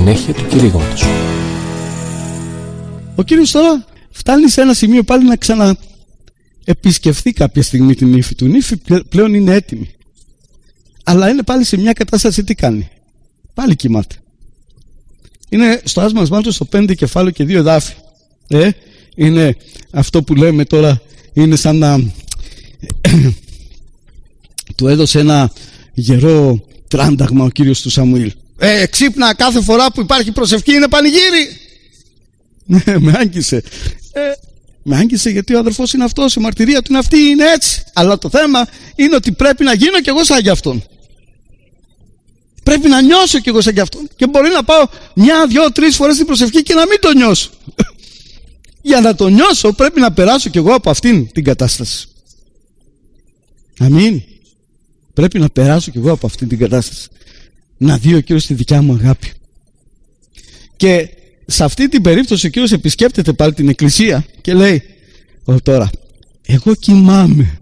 συνέχεια του κηρύγματος. Ο Κύριος τώρα φτάνει σε ένα σημείο πάλι να ξαναεπισκεφθεί κάποια στιγμή την ύφη του. Η ύφη πλέον είναι έτοιμη, αλλά είναι πάλι σε μια κατάσταση, τι κάνει? Πάλι κοιμάται. Είναι στο άσμασμά του στο 5 κεφάλαιο και 2 εδάφη. Είναι αυτό που λέμε τώρα, είναι σαν να του έδωσε ένα γερό τράνταγμα ο Κύριος του Σαμουήλ. Ξύπνα, κάθε φορά που υπάρχει προσευχή είναι πανηγύρι. Με άγγισε. Με άγγισε γιατί ο αδερφός είναι αυτός, η μαρτυρία του είναι αυτή, είναι έτσι. Αλλά το θέμα είναι ότι πρέπει να γίνω κι εγώ σαν κι αυτόν. Πρέπει να νιώσω κι εγώ σαν κι αυτόν. Και μπορεί να πάω 1, 2, 3 φορές στην προσευχή και να μην το νιώσω. Για να το νιώσω πρέπει να περάσω κι εγώ από αυτήν την κατάσταση. Αμήν. Πρέπει να περάσω κι εγώ από αυτήν την κατάσταση. Να δει ο Κύριος τη δικιά μου αγάπη. Και σε αυτή την περίπτωση ο Κύριος επισκέπτεται πάλι την εκκλησία και λέει, τώρα εγώ κοιμάμαι.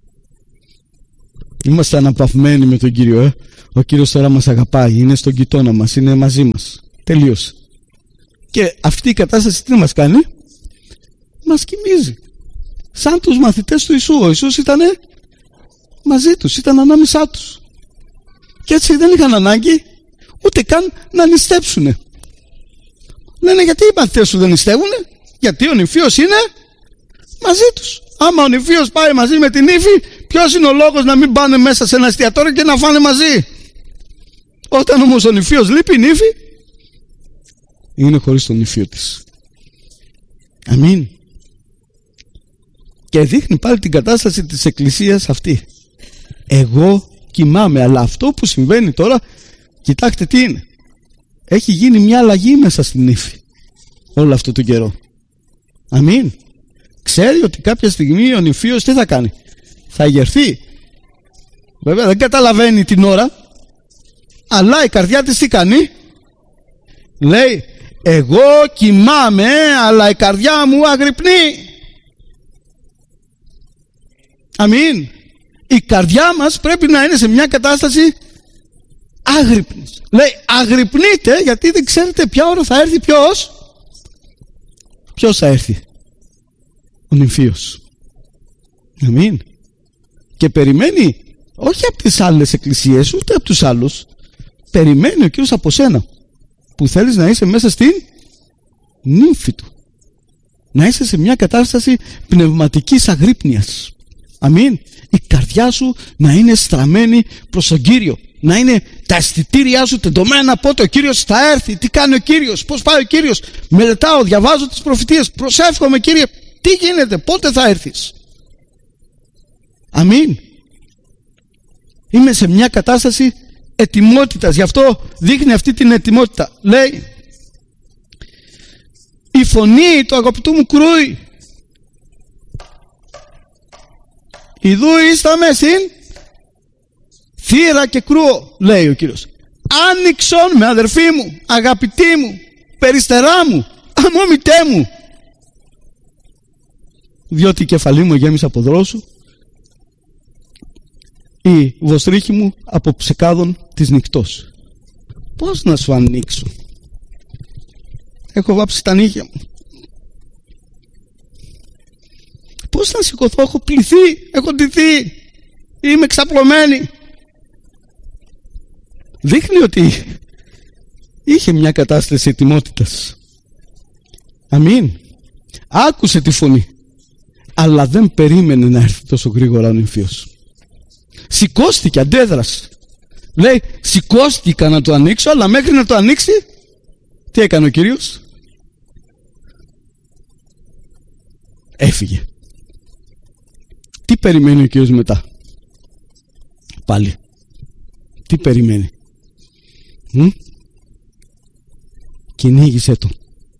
Είμαστε αναπαυμένοι με τον Κύριο. Ο Κύριος τώρα μας αγαπάει, είναι στον γειτόνα μας, είναι μαζί μας. Τελείωσε. Και αυτή η κατάσταση τι μας κάνει? Μας κοιμίζει. Σαν τους μαθητές του Ιησού. Ο Ιησούς ήταν μαζί τους, ήταν ανάμεσά τους. Και έτσι δεν είχαν ανάγκη ούτε καν να νηστέψουνε. Λένε, γιατί οι μαθητές σου δεν νηστεύουνε? Γιατί ο νηφίος είναι μαζί τους. Άμα ο νηφίος πάει μαζί με την ύφη, ποιος είναι ο λόγος να μην πάνε μέσα σε ένα εστιατόριο και να φάνε μαζί? Όταν όμως ο νηφίος λείπει, η νύφη είναι χωρίς τον νηφίο της. Αμήν. Και δείχνει πάλι την κατάσταση της εκκλησίας αυτή. Εγώ κοιμάμαι, αλλά αυτό που συμβαίνει τώρα, κοιτάξτε τι είναι. Έχει γίνει μια αλλαγή μέσα στην ύφη όλο αυτό τον καιρό. Αμήν. Ξέρει ότι κάποια στιγμή ο νηφίος τι θα κάνει? Θα ηγερθεί. Βέβαια δεν καταλαβαίνει την ώρα, αλλά η καρδιά της τι κάνει? Λέει, εγώ κοιμάμαι, αλλά η καρδιά μου αγρυπνεί. Αμήν. Η καρδιά μας πρέπει να είναι σε μια κατάσταση άγρυπνης. Λέει, αγρυπνείτε, γιατί δεν ξέρετε ποια ώρα θα έρθει. Ποιος θα έρθει? Ο νυμφίος. Αμήν. Και περιμένει, όχι από τις άλλες εκκλησίες, ούτε από τους άλλους. Περιμένει ο Κύριος από σένα, που θέλεις να είσαι μέσα στην νύμφη του. Να είσαι σε μια κατάσταση πνευματικής αγρύπνιας. Αμήν. Η καρδιά σου να είναι στραμμένη προς τον Κύριο. Να είναι τα αισθητήριά σου τεντωμένα πότε ο Κύριος θα έρθει, τι κάνει ο Κύριος, πώς πάει ο Κύριος. Μελετάω, διαβάζω τις προφητείες, προσεύχομαι, Κύριε, τι γίνεται, πότε θα έρθεις. Αμήν. Είμαι σε μια κατάσταση ετοιμότητας, γι' αυτό δείχνει αυτή την ετοιμότητα. Λέει, η φωνή του αγαπητού μου κρούει. Ιδούίσταμε στην θύρα και κρούω, λέει ο Κύριος. Άνοιξον με, αδερφή μου, αγαπητή μου, περιστερά μου, αμόμητέ μου, διότι η κεφαλή μου γέμισε από δρόσου, η βοστρίχη μου από ψεκάδων της νυχτός. Πώς να σου ανοίξω? Έχω βάψει τα νύχια μου. Πώς να σηκωθώ? Έχω πληθεί, έχω ντυθεί, είμαι ξαπλωμένη. Δείχνει ότι είχε μια κατάσταση ετοιμότητας. Αμήν. Άκουσε τη φωνή, αλλά δεν περίμενε να έρθει τόσο γρήγορα ο νυμφίος. Σηκώστηκε, αντέδρασε. Λέει, σηκώστηκα να το ανοίξω, αλλά μέχρι να το ανοίξει, τι έκανε ο Κύριος? Έφυγε. Τι περιμένει ο Κύριος μετά? Πάλι τι περιμένει? Κυνήγησε τον.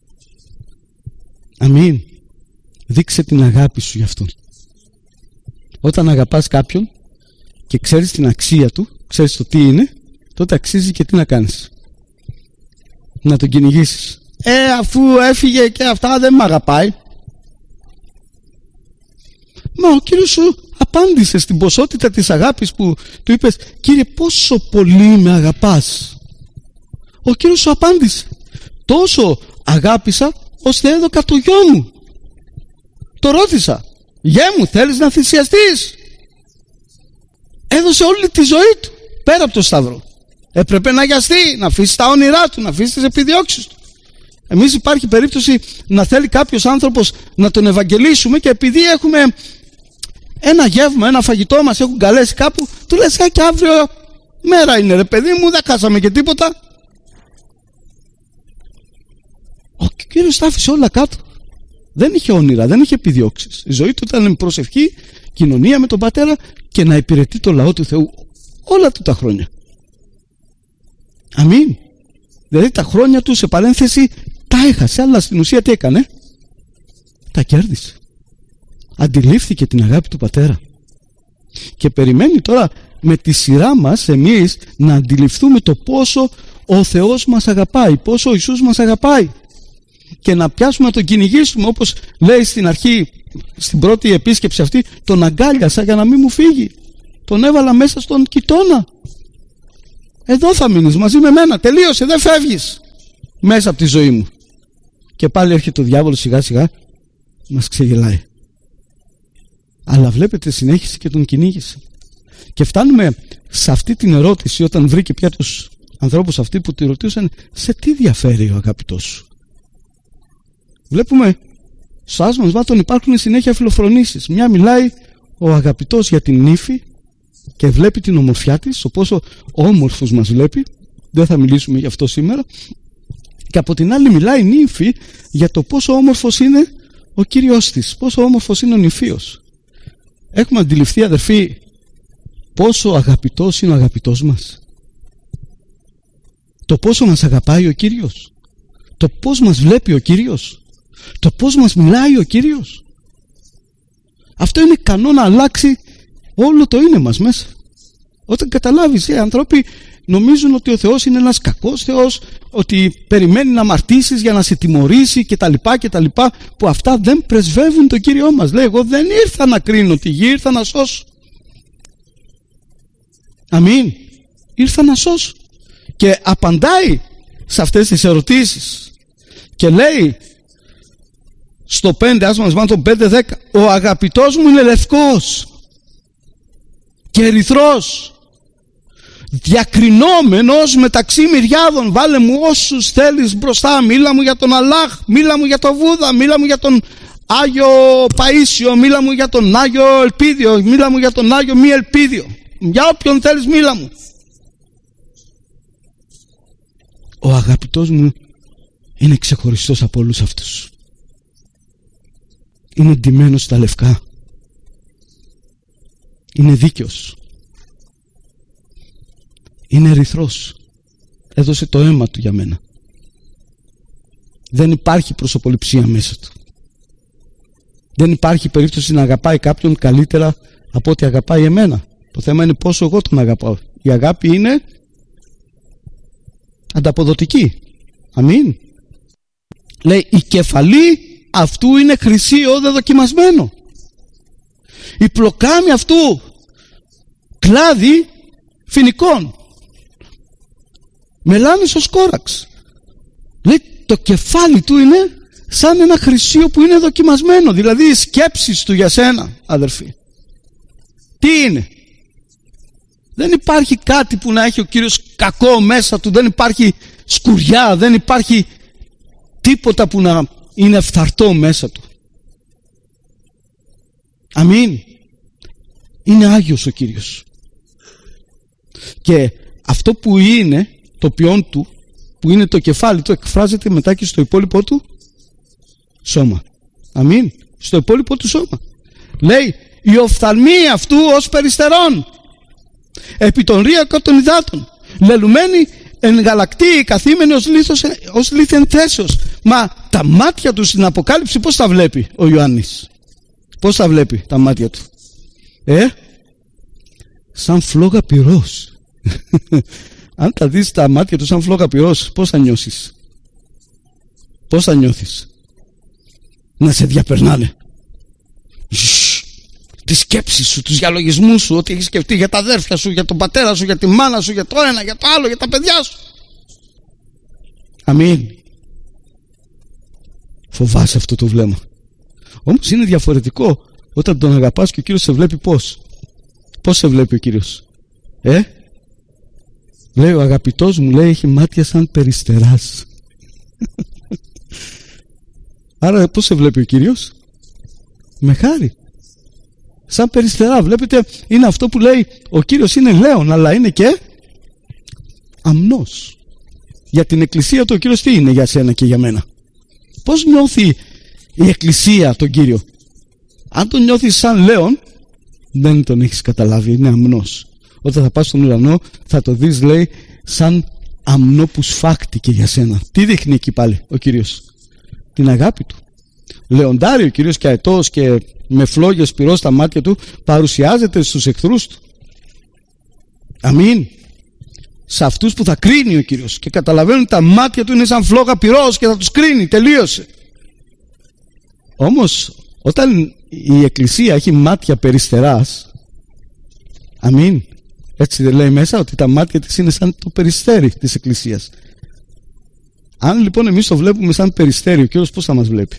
Αμήν. Δείξε την αγάπη σου γι' αυτόν. Όταν αγαπάς κάποιον και ξέρεις την αξία του, ξέρεις το τι είναι, τότε αξίζει και τι να κάνεις. Να τον κυνηγήσεις. Αφού έφυγε και αυτά, δεν μ' αγαπάει. Μα ο Κύριος σου απάντησε στην ποσότητα της αγάπης που του είπες, Κύριε, πόσο πολύ με αγαπάς. Ο Κύριος σου απάντησε. Τόσο αγάπησα ώστε έδωκα το γιο μου. Το ρώτησα, γέ μου, θέλεις να θυσιαστείς? Έδωσε όλη τη ζωή του πέρα από το σταυρό. Έπρεπε να αγιαστεί, να αφήσει τα όνειρά του, να αφήσει τις επιδιώξεις του. Εμείς υπάρχει περίπτωση να θέλει κάποιος άνθρωπος να τον ευαγγελίσουμε και επειδή έχουμε ένα γεύμα, ένα φαγητό, μας έχουν καλέσει κάπου, του λες και αύριο μέρα είναι ρε παιδί μου, δεν χάσαμε και τίποτα. Ο Κύριος τα άφησε όλα κάτω. Δεν είχε όνειρα, δεν είχε επιδιώξεις. Η ζωή του ήταν προσευχή, κοινωνία με τον Πατέρα και να υπηρετεί το λαό του Θεού όλα του τα χρόνια. Αμήν. Δηλαδή τα χρόνια του σε παρένθεση τα έχασε, αλλά στην ουσία τι έκανε? Τα κέρδισε. Αντιλήφθηκε την αγάπη του Πατέρα και περιμένει τώρα με τη σειρά μας εμείς να αντιληφθούμε το πόσο ο Θεός μας αγαπάει, πόσο ο Ιησούς μας αγαπάει και να πιάσουμε να τον κυνηγήσουμε, όπως λέει στην αρχή, στην πρώτη επίσκεψη αυτή, τον αγκάλιασα για να μην μου φύγει, τον έβαλα μέσα στον κοιτώνα. Εδώ θα μείνεις μαζί με μένα, τελείωσε, δεν φεύγεις μέσα από τη ζωή μου. Και πάλι έρχεται ο διάβολος σιγά σιγά, μας ξεγελάει. Αλλά βλέπετε, συνέχισε και τον κυνήγησε. Και φτάνουμε σε αυτή την ερώτηση όταν βρήκε πια τους ανθρώπους αυτοί που τη ρωτούσαν, σε τι διαφέρει ο αγαπητός σου? Βλέπουμε στο άσμος βάτων υπάρχουν συνέχεια φιλοφρονήσεις. Μια μιλάει ο αγαπητός για την νύφη και βλέπει την ομορφιά της, ο πόσο όμορφος μας βλέπει. Δεν θα μιλήσουμε γι' αυτό σήμερα. Και από την άλλη μιλάει η νύφη για το πόσο όμορφος είναι ο Κύριος της, πόσο όμορφος είναι ο νηφίος. Έχουμε αντιληφθεί, αδερφοί, πόσο αγαπητός είναι ο αγαπητός μας? Το πόσο μας αγαπάει ο Κύριος, το πώς μας βλέπει ο Κύριος, το πώς μας μιλάει ο Κύριος. Αυτό είναι ικανό να αλλάξει όλο το είναι μας μέσα. Όταν καταλάβεις, οι άνθρωποι νομίζουν ότι ο Θεός είναι ένας κακός Θεός, ότι περιμένει να αμαρτήσεις για να σε τιμωρήσει κτλ, που αυτά δεν πρεσβεύουν τον Κύριό μας. Λέει, εγώ δεν ήρθα να κρίνω τη γη, ήρθα να σώσω. Αμήν. Ήρθα να σώσω. Και απαντάει σε αυτές τις ερωτήσεις και λέει στο 5, ας μας βάλουμε το 5-10, ο αγαπητός μου είναι λευκός και ερυθρός, διακρινόμενος μεταξύ μυριάδων. Βάλε μου όσους θέλεις μπροστά, μίλα μου για τον Αλλάχ, μίλα μου για τον Βούδα, μίλα μου για τον Άγιο Παΐσιο, μίλα μου για τον Άγιο Ελπίδιο, μίλα μου για τον Άγιο Μη Ελπίδιο, για όποιον θέλεις μίλα μου. Ο αγαπητός μου είναι ξεχωριστός από όλους αυτούς. Είναι ντυμένος στα λευκά, είναι δίκαιος, είναι ερυθρός, έδωσε το αίμα του για μένα. Δεν υπάρχει προσωποληψία μέσα του. Δεν υπάρχει περίπτωση να αγαπάει κάποιον καλύτερα από ό,τι αγαπάει εμένα. Το θέμα είναι πόσο εγώ τον αγαπάω. Η αγάπη είναι ανταποδοτική. Αμήν. Λέει, η κεφαλή αυτού είναι χρυσή όδε δοκιμασμένο, η πλοκάμη αυτού κλάδι φοινικών, μελάνης κόραξ. Λέει, το κεφάλι του είναι σαν ένα χρυσίο που είναι δοκιμασμένο. Δηλαδή οι σκέψεις του για σένα, αδερφοί, τι είναι? Δεν υπάρχει κάτι που να έχει ο Κύριος κακό μέσα του, δεν υπάρχει σκουριά, δεν υπάρχει τίποτα που να είναι φθαρτό μέσα του. Αμήν. Είναι Άγιος ο Κύριος. Και αυτό που είναι το ποιόν του, που είναι το κεφάλι του, εκφράζεται μετά και στο υπόλοιπο του σώμα. Αμήν. Στο υπόλοιπο του σώμα. Λέει, η οφθαλμή αυτού ως περιστερών, επί των ρύακων των υδάτων, λελουμένη εν γαλακτή, καθήμενη ως λίθεν θέσεως. Μα τα μάτια του στην Αποκάλυψη πώς τα βλέπει ο Ιωάννης? Πώς τα βλέπει τα μάτια του? Σαν φλόγα πυρός. Αν τα δεις τα μάτια του σαν φλόγα πυρός, πώς θα νιώσεις? Πώς θα νιώθεις? Να σε διαπερνάνε τις σκέψεις σου, τους διαλογισμούς σου, ό,τι έχεις σκεφτεί για τα αδέρφια σου, για τον πατέρα σου, για τη μάνα σου, για το ένα, για το άλλο, για τα παιδιά σου. Αμήν. Φοβάσαι αυτό το βλέμμα. Όμως είναι διαφορετικό όταν τον αγαπάς και ο Κύριος σε βλέπει πώς. Πώς σε βλέπει ο Κύριος? Λέει ο αγαπητός μου, λέει, έχει μάτια σαν περιστεράς. Άρα πώς σε βλέπει ο Κύριος? Με χάρη. Σαν περιστερά. Βλέπετε, είναι αυτό που λέει ο Κύριος, είναι λέον, αλλά είναι και αμνός. Για την εκκλησία του ο Κύριος τι είναι για σένα και για μένα? Πώς νιώθει η εκκλησία τον Κύριο? Αν τον νιώθεις σαν λέον, δεν τον έχεις καταλάβει, είναι αμνός. Όταν θα πας στον ουρανό θα το δεις, λέει, σαν αμνό που σφάχτηκε για σένα. Τι δείχνει εκεί πάλι ο Κύριος? Την αγάπη του. Λεοντάρι ο Κύριος και αετός και με φλόγες πυρός στα μάτια του παρουσιάζεται στους εχθρούς του. Αμήν. Σε αυτούς που θα κρίνει ο Κύριος και καταλαβαίνουν τα μάτια του είναι σαν φλόγα πυρός και θα τους κρίνει. Τελείωσε. Όμως όταν η εκκλησία έχει μάτια περιστεράς, αμήν, έτσι δεν λέει μέσα ότι τα μάτια της είναι σαν το περιστέρι της εκκλησίας? Αν λοιπόν εμείς το βλέπουμε σαν περιστέρι, ο Κύριος πώς θα μας βλέπει?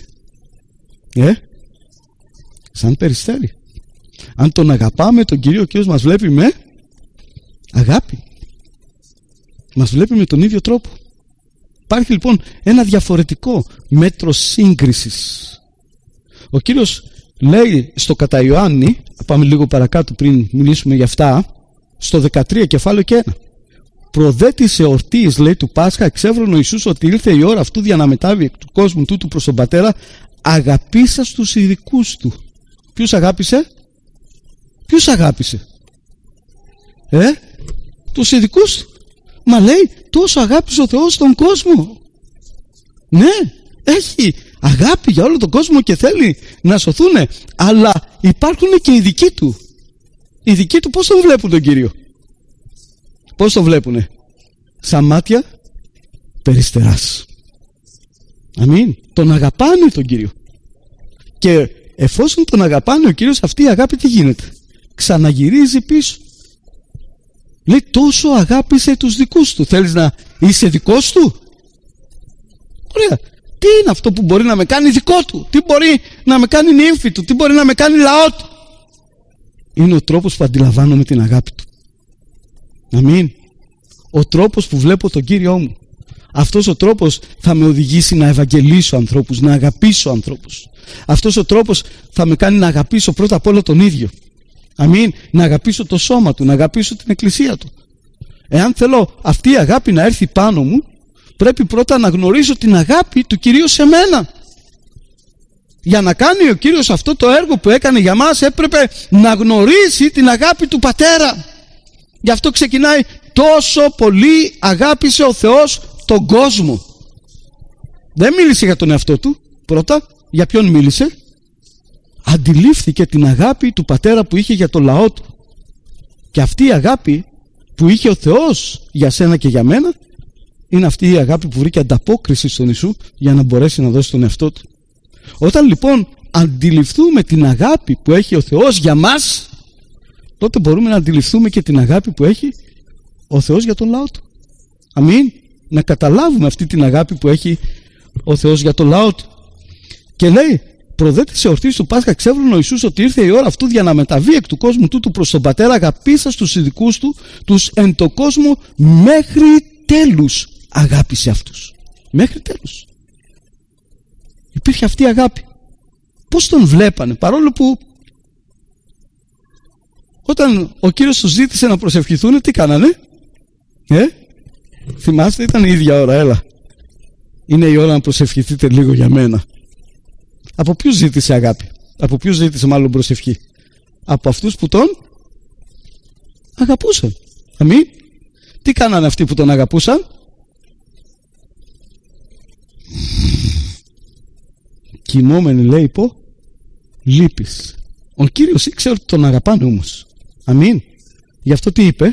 Σαν περιστέρι. Αν τον αγαπάμε τον Κύριο, ο Κύριος μας βλέπει με αγάπη. Μας βλέπει με τον ίδιο τρόπο. Υπάρχει λοιπόν ένα διαφορετικό μέτρο σύγκρισης. Ο Κύριος λέει στο κατά Ιωάννη, πάμε λίγο παρακάτω πριν μιλήσουμε για αυτά, στο 13 κεφάλαιο και 1. Προδέτης εορτής, λέει, του Πάσχα, εξεύρωνε ο Ιησούς ότι ήλθε η ώρα αυτού για να μετάβει εκ του κόσμου τούτου προς τον Πατέρα, αγαπήσας τους ειδικούς του. Ποιους αγάπησε? Ποιους αγάπησε? Τους ειδικούς του. Μα λέει, τόσο αγάπησε ο Θεός τον κόσμο. Ναι, έχει αγάπη για όλο τον κόσμο και θέλει να σωθούνε, αλλά υπάρχουν και οι δικοί του. Οι δικοί του πώς τον βλέπουν τον Κύριο? Πώς τον βλέπουνε? Σαν μάτια περιστεράς. Αμήν. Τον αγαπάνε τον Κύριο. Και εφόσον τον αγαπάνε ο Κύριος, αυτή η αγάπη τι γίνεται? Ξαναγυρίζει πίσω. Λέει, τόσο αγάπησε τους δικούς του. Θέλεις να είσαι δικός του? Ωραία. Τι είναι αυτό που μπορεί να με κάνει δικό του? Τι μπορεί να με κάνει νύμφη του? Τι μπορεί να με κάνει λαό του? Είναι ο τρόπος που αντιλαμβάνομαι την αγάπη του. Αμήν. Ο τρόπος που βλέπω τον Κύριό μου. Αυτός ο τρόπος θα με οδηγήσει να ευαγγελίσω ανθρώπους, να αγαπήσω ανθρώπους. Αυτός ο τρόπος θα με κάνει να αγαπήσω πρώτα απ' όλα τον ίδιο. Αμήν. Να αγαπήσω το σώμα του, να αγαπήσω την εκκλησία του. Εάν θέλω αυτή η αγάπη να έρθει πάνω μου, πρέπει πρώτα να γνωρίσω την αγάπη του Κυρίου σε μένα. Για να κάνει ο Κύριος αυτό το έργο που έκανε για μας, έπρεπε να γνωρίσει την αγάπη του Πατέρα. Γι' αυτό ξεκινάει, τόσο πολύ αγάπησε ο Θεός τον κόσμο. Δεν μίλησε για τον εαυτό του πρώτα. Για ποιον μίλησε? Αντιλήφθηκε την αγάπη του Πατέρα που είχε για το λαό του. Και αυτή η αγάπη που είχε ο Θεός για σένα και για μένα, είναι αυτή η αγάπη που βρήκε ανταπόκριση στον Ιησού για να μπορέσει να δώσει τον εαυτό του. Όταν λοιπόν αντιληφθούμε την αγάπη που έχει ο Θεός για μας, τότε μπορούμε να αντιληφθούμε και την αγάπη που έχει ο Θεός για τον λαό του. Αμήν. Να καταλάβουμε αυτή την αγάπη που έχει ο Θεός για τον λαό του. Και λέει, προδέτης εορτής του Πάσχα, εξεύρωνε ο Ιησούς ότι ήρθε η ώρα αυτού για να μεταβεί εκ του κόσμου τούτου προς τον Πατέρα, αγαπήσας τους ειδικούς του, τους εν το κόσμο μέχρι τέλους αγάπησε αυτούς. Μέχρι τέλους. Υπήρχε αυτή η αγάπη. Πώς τον βλέπανε? Παρόλο που όταν ο Κύριος τους ζήτησε να προσευχηθούν, τι κάνανε? Θυμάστε, ήταν η ίδια ώρα. Έλα, είναι η ώρα να προσευχηθείτε λίγο για μένα. Από ποιους ζήτησε αγάπη? Από ποιους ζήτησε μάλλον προσευχή? Από αυτούς που τον αγαπούσαν. Αμήν. Τι κάνανε αυτοί που τον αγαπούσαν? Κοιμόμενοι, λέει, υπό λύπης. Ο Κύριος ήξερε ότι τον αγαπάνε όμως. Αμήν. Γι' αυτό τι είπε?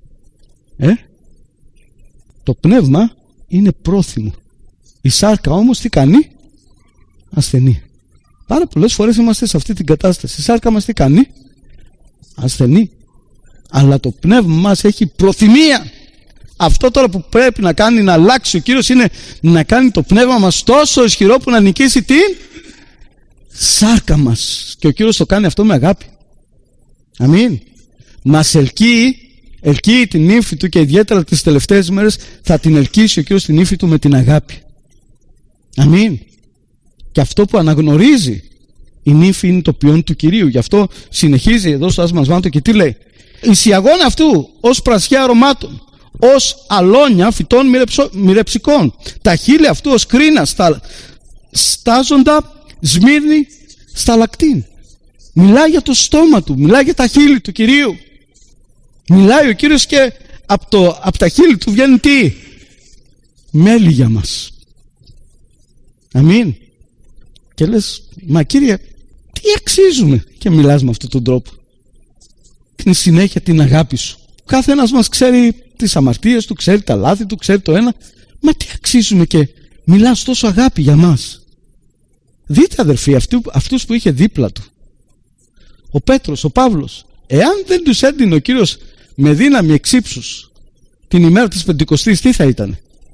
Το πνεύμα είναι πρόθυμο. Η σάρκα όμως τι κάνει? Ασθενή. Πάρα πολλές φορές είμαστε σε αυτή την κατάσταση. Η σάρκα μας τι κάνει? Ασθενή. Αλλά το πνεύμα μας έχει προθυμία. Αυτό τώρα που πρέπει να κάνει, να αλλάξει ο Κύριος, είναι να κάνει το πνεύμα μας τόσο ισχυρό που να νικήσει την σάρκα μας. Και ο Κύριος το κάνει αυτό με αγάπη. Αμήν. Μας ελκύει την ύφη του, και ιδιαίτερα τις τελευταίες μέρες θα την ελκύσει ο Κύριος την ύφη του με την αγάπη. Αμήν. Και αυτό που αναγνωρίζει η νύφη είναι το ποιόν του Κυρίου. Γι' αυτό συνεχίζει εδώ στο άσμας μάτω και τι λέει? «Εις η αγώνα αυτού ως πρασιά αρωμάτων, ως αλόνια φυτών μυρεψικών, τα χείλη αυτού ως κρίνα στάζοντα σμύρνη σταλακτήν». Μιλάει για το στόμα του, μιλάει για τα χείλη του Κυρίου. Μιλάει ο Κύριος και από τα χείλη του βγαίνει τι? Μέλι για μας. Αμήν. Και λες, μα Κύριε, τι αξίζουμε? Και μιλάς με αυτόν τον τρόπο. Την συνέχεια την αγάπη σου. Κάθε ένας μας ξέρει τις αμαρτίες του, ξέρει τα λάθη του, ξέρει το ένα. Μα τι αξίζουμε και μιλάς τόσο αγάπη για μας? Δείτε αδερφοί, αυτούς που είχε δίπλα του, ο Πέτρος, ο Παύλος, εάν δεν τους έντυνε ο Κύριος με δύναμη εξ ύψους την ημέρα της Πεντηκοστής, τι θα ήτανε?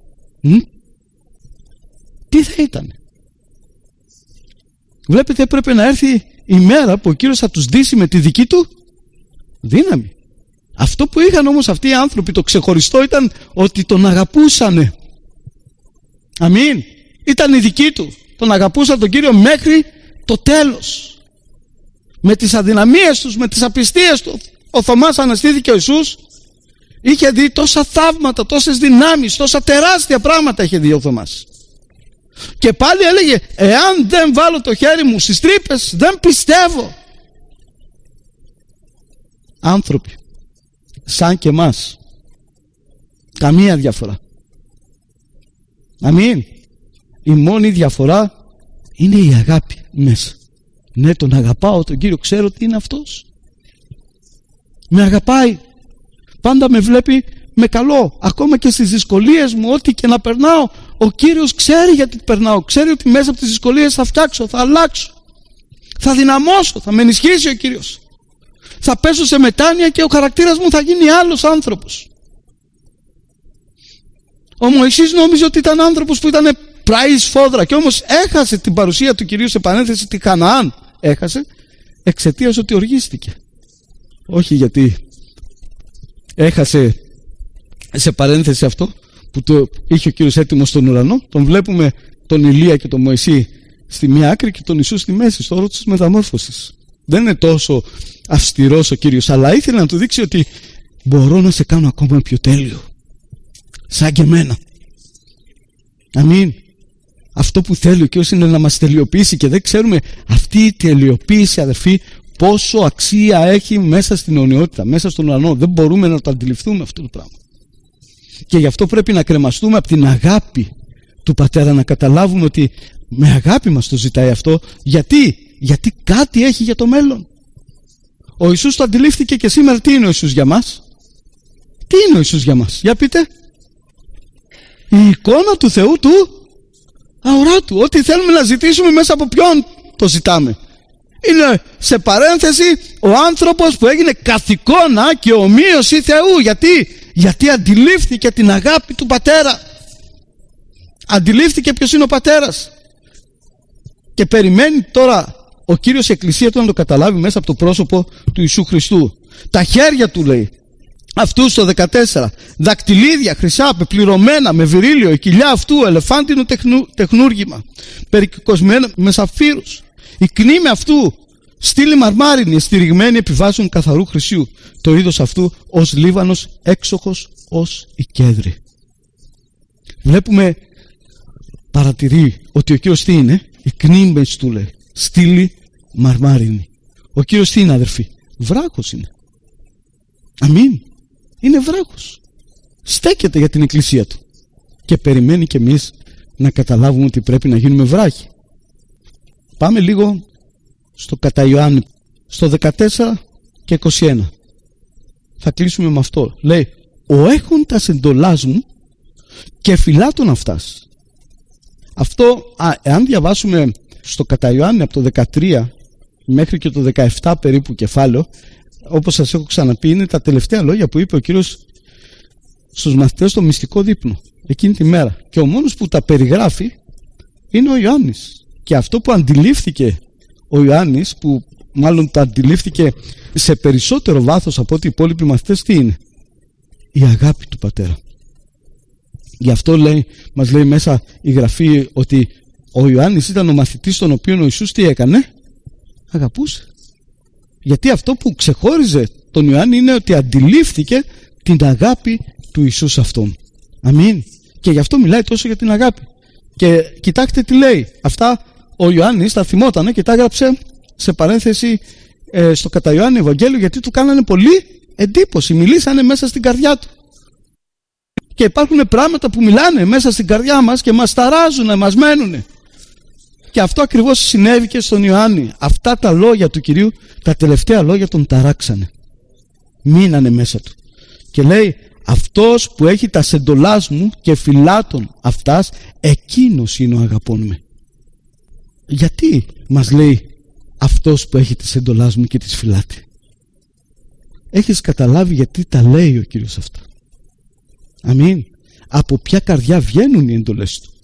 Τι θα ήτανε? Βλέπετε, έπρεπε να έρθει η μέρα που ο Κύριος θα τους δείσει με τη δική του δύναμη. Αυτό που είχαν όμως αυτοί οι άνθρωποι, το ξεχωριστό, ήταν ότι τον αγαπούσανε. Αμήν. Ήταν η δική του. Τον αγαπούσαν τον Κύριο μέχρι το τέλος. Με τις αδυναμίες τους, με τις απιστίες του. Ο Θωμάς αναστήθηκε ο Ιησούς. Είχε δει τόσα θαύματα, τόσες δυνάμεις, τόσα τεράστια πράγματα είχε δει ο Θωμάς. Και πάλι έλεγε, εάν δεν βάλω το χέρι μου στις τρύπες, δεν πιστεύω. Άνθρωποι σαν και εμάς, καμία διαφορά. Αμήν. Η μόνη διαφορά είναι η αγάπη μέσα. Ναι, τον αγαπάω τον Κύριο, ξέρω τι είναι αυτός. Με αγαπάει. Πάντα με βλέπει με καλό. Ακόμα και στις δυσκολίες μου, ό,τι και να περνάω, ο Κύριος ξέρει γιατί περνάω. Ξέρει ότι μέσα από τις δυσκολίες θα φτιάξω, θα αλλάξω, θα δυναμώσω, θα με ενισχύσει ο Κύριος. Θα πέσω σε μετάνοια και ο χαρακτήρας μου θα γίνει άλλος άνθρωπος. Ο Μωυσής νόμιζε ότι ήταν άνθρωπος που ήταν πράης φόδρα, και όμως έχασε την παρουσία του Κυρίου, σε παρένθεση τη Χαναάν έχασε, εξαιτίας ότι οργίστηκε. Όχι γιατί έχασε, σε παρένθεση, αυτό που το είχε ο Κύριος έτοιμο στον ουρανό. Τον βλέπουμε τον Ηλία και τον Μωυσή στη μία άκρη και τον Ιησού στη μέση, στο όρο της μεταμόρφωσης. Δεν είναι τόσο αυστηρός ο Κύριος, αλλά ήθελε να του δείξει ότι μπορώ να σε κάνω ακόμα πιο τέλειο, σαν και εμένα. Αμήν. Αυτό που θέλει ο Κύριος είναι να μας τελειοποιήσει, και δεν ξέρουμε αυτή η τελειοποίηση, αδερφοί, πόσο αξία έχει μέσα στην αιωνιότητα, μέσα στον ουρανό. Δεν μπορούμε να το αντιληφθούμε αυτό το πράγμα. Και γι' αυτό πρέπει να κρεμαστούμε από την αγάπη του Πατέρα, να καταλάβουμε ότι με αγάπη μας το ζητάει αυτό. Γιατί κάτι έχει για το μέλλον. Ο Ιησούς το αντιλήφθηκε, και σήμερα τι είναι ο Ιησούς για μας? Τι είναι ο Ιησούς για μας? Για πείτε. Η εικόνα του Θεού του αοράτου. Ό,τι θέλουμε να ζητήσουμε, μέσα από ποιον το ζητάμε? Είναι, σε παρένθεση, ο άνθρωπος που έγινε καθ' εικόνα και ομοίωση Θεού. Γιατί αντιλήφθηκε την αγάπη του Πατέρα. Αντιλήφθηκε ποιος είναι ο Πατέρας. Και περιμένει τώρα ο Κύριος η Εκκλησία του να το καταλάβει μέσα από το πρόσωπο του Ιησού Χριστού. Τα χέρια του, λέει, αυτού στο 14, δακτυλίδια χρυσά πεπληρωμένα με βυρίλιο, η κοιλιά αυτού ελεφάντινο τεχνούργημα, περικοσμένα με σαφύρους, η κνήμη αυτού στήλη μαρμάρινη, στηριγμένη επιβάσεων καθαρού χρυσιού, το είδος αυτού ως λίβανος, έξοχος ως η κέδρη. Βλέπουμε, παρατηρεί ότι ο Κύριος τι είναι? Οι κνήμες του, λέει, στήλη μαρμάρινη. Ο Κύριος τι είναι, αδερφοί? Βράχος είναι. Αμήν. Είναι βράχος. Στέκεται για την Εκκλησία του και περιμένει και εμείς να καταλάβουμε ότι πρέπει να γίνουμε βράχοι. Πάμε λίγο στο κατά Ιωάννη, στο 14 και 21. Θα κλείσουμε με αυτό. Λέει, ο έχοντας εντολάς μου και φυλάτων αυτάς. Αυτό, εάν διαβάσουμε στο κατά Ιωάννη από το 13 μέχρι και το 17 περίπου κεφάλαιο, όπως σας έχω ξαναπεί, είναι τα τελευταία λόγια που είπε ο Κύριος στους μαθητές το μυστικό δείπνο εκείνη τη μέρα, και ο μόνος που τα περιγράφει είναι ο Ιωάννης. Και αυτό που αντιλήφθηκε ο Ιωάννης, που μάλλον τα αντιλήφθηκε σε περισσότερο βάθος από ό,τι οι υπόλοιποι μαθητές, τι είναι? Η αγάπη του Πατέρα. Γι' αυτό μας λέει μέσα η Γραφή ότι ο Ιωάννης ήταν ο μαθητής τον οποίο ο Ιησούς τι έκανε? Αγαπούσε. Γιατί αυτό που ξεχώριζε τον Ιωάννη είναι ότι αντιλήφθηκε την αγάπη του Ιησού σε αυτόν. Αμήν. Και γι' αυτό μιλάει τόσο για την αγάπη. Και κοιτάξτε τι λέει. Αυτά ο Ιωάννης τα θυμότανε και τα έγραψε σε παρένθεση στο κατά Ιωάννη Ευαγγέλιο, γιατί του κάνανε πολύ εντύπωση. Μιλήσανε μέσα στην καρδιά του. Και υπάρχουν πράγματα που μιλάνε μέσα στην καρδιά μας και μας ταράζουν, μας μένουν. Και αυτό ακριβώς συνέβη και στον Ιωάννη. Αυτά τα λόγια του Κυρίου, τα τελευταία λόγια, τον ταράξανε. Μείνανε μέσα του. Και λέει, αυτός που έχει τα σεντολάς μου και φυλάτων αυτάς, εκείνος είναι ο αγαπών με. Γιατί μας λέει αυτός που έχει τις εντολάς μου και τις φυλάται? Έχεις καταλάβει γιατί τα λέει ο Κύριος αυτά? Αμήν. Από ποια καρδιά βγαίνουν οι εντολές του?